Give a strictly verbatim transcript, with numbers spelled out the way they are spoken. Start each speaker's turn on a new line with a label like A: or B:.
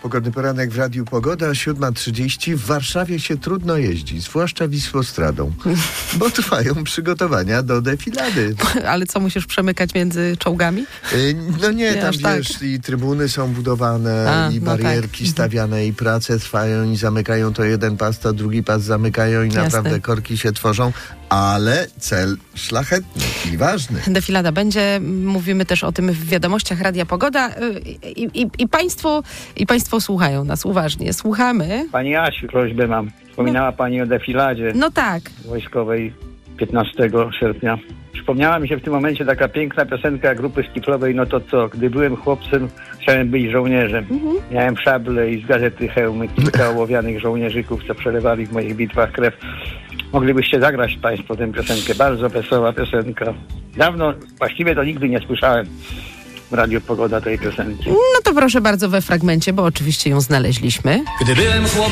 A: Pogodny poranek w Radiu Pogoda, siódma trzydzieści. W Warszawie się trudno jeździ, zwłaszcza Wisłostradą, bo trwają przygotowania do defilady.
B: Ale co, musisz przemykać między czołgami?
A: Yy, no nie,
B: Nie,
A: tam
B: aż
A: wiesz,
B: tak.
A: i trybuny są budowane,
B: A,
A: i
B: no
A: barierki
B: tak.
A: stawiane, i prace trwają, i zamykają to jeden pas, to drugi pas zamykają, i
B: Jasne.
A: naprawdę korki się tworzą, ale cel szlachetny i ważny.
B: Defilada będzie, mówimy też o tym w wiadomościach Radia Pogoda i, i, i, państwo, i państwo słuchają nas uważnie. Słuchamy.
C: Pani Asiu, prośbę mam. Wspominała Pani o defiladzie
B: No tak.
C: wojskowej piętnastego sierpnia. Przypomniała mi się w tym momencie taka piękna piosenka grupy skiflowej No to co? Gdy byłem chłopcem, chciałem być żołnierzem. Mhm. Miałem szable i z gazety hełmy kilka ołowianych żołnierzyków, co przelewali w moich bitwach krew. Moglibyście zagrać Państwo tę piosenkę. Bardzo wesoła piosenka. Dawno, właściwie to nigdy nie słyszałem w Radiu Pogoda tej piosenki.
B: No to proszę bardzo we fragmencie, bo oczywiście ją znaleźliśmy.
D: Gdy byłem chłopcem,